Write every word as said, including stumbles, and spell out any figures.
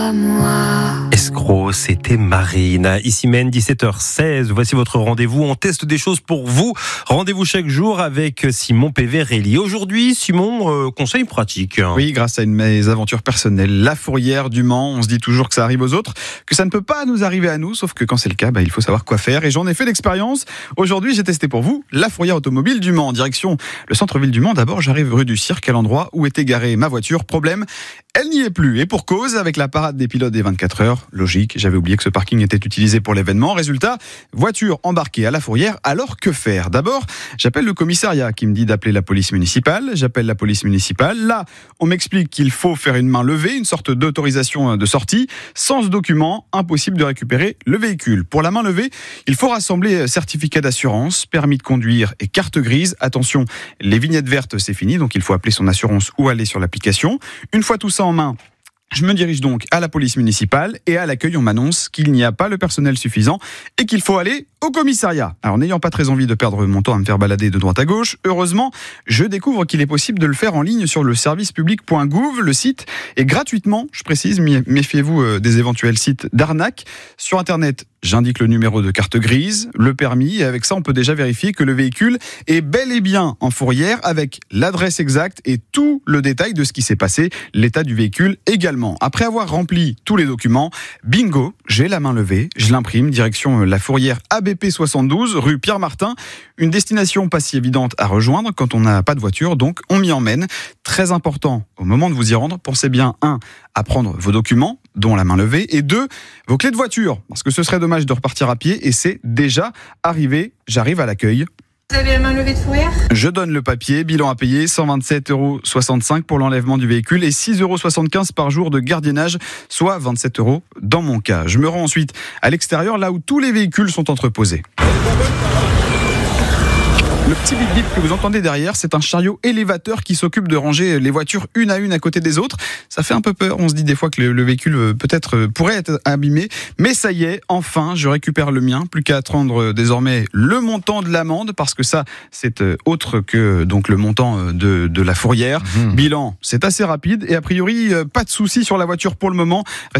Escroc, c'était Marine. Ici mène dix-sept heures seize. Voici votre rendez-vous. On teste des choses pour vous. Rendez-vous chaque jour avec Simon Péverelli. Aujourd'hui, Simon, euh, conseil pratique. Oui, grâce à une de mes aventures personnelles, la Fourrière du Mans. On se dit toujours que ça arrive aux autres, que ça ne peut pas nous arriver à nous, sauf que quand c'est le cas, bah, il faut savoir quoi faire. Et j'en ai fait l'expérience. Aujourd'hui, j'ai testé pour vous la Fourrière automobile du Mans. Direction le centre-ville du Mans. D'abord, j'arrive rue du Cirque, à l'endroit où était garée ma voiture. Problème, elle n'y est plus. Et pour cause, avec la parade des pilotes des vingt-quatre heures, logique, j'avais oublié que ce parking était utilisé pour l'événement. Résultat, voiture embarquée à la Fourrière. Alors que faire ? D'abord, j'appelle le commissariat qui me dit d'appeler la police municipale. J'appelle la police municipale. Là, on m'explique qu'il faut faire une main levée, une sorte d'autorisation de sortie. Sans ce document, impossible de récupérer le véhicule. Pour la main levée, il faut rassembler certificat d'assurance, permis de conduire et carte grise. Attention, les vignettes vertes, c'est fini, donc il faut appeler son assurance ou aller sur l'application. Une fois tout ça en main, je me dirige donc à la police municipale et à l'accueil, on m'annonce qu'il n'y a pas le personnel suffisant et qu'il faut aller au commissariat. Alors, n'ayant pas très envie de perdre mon temps à me faire balader de droite à gauche, heureusement, je découvre qu'il est possible de le faire en ligne sur le service public point gouv. Le site est gratuitement, je précise, méfiez-vous des éventuels sites d'arnaque. Sur Internet, j'indique le numéro de carte grise, le permis, et avec ça, on peut déjà vérifier que le véhicule est bel et bien en Fourrière avec l'adresse exacte et tout le détail de ce qui s'est passé, l'état du véhicule également. Après avoir rempli tous les documents, bingo, j'ai la main levée, je l'imprime, direction la Fourrière A B P soixante-douze, rue Pierre-Martin, une destination pas si évidente à rejoindre quand on n'a pas de voiture, donc on m'y emmène. Très important, au moment de vous y rendre, pensez bien, un, à prendre vos documents, dont la main levée, et deux, vos clés de voiture, parce que ce serait dommage de repartir à pied, et c'est déjà arrivé, j'arrive à l'accueil. Vous avez la main levée de Fourrière ? Je donne le papier, bilan à payer, cent vingt-sept euros soixante-cinq pour l'enlèvement du véhicule et six euros soixante-quinze par jour de gardiennage, soit vingt-sept euros dans mon cas. Je me rends ensuite à l'extérieur, là où tous les véhicules sont entreposés. Le petit bip bip que vous entendez derrière, c'est un chariot élévateur qui s'occupe de ranger les voitures une à une à côté des autres. Ça fait un peu peur, on se dit des fois que le, le véhicule peut-être pourrait être abîmé, mais ça y est, enfin, je récupère le mien. Plus qu'à attendre désormais le montant de l'amende, parce que ça, c'est autre que donc le montant de, de la Fourrière. Mmh. Bilan, c'est assez rapide et a priori, pas de souci sur la voiture pour le moment. Reste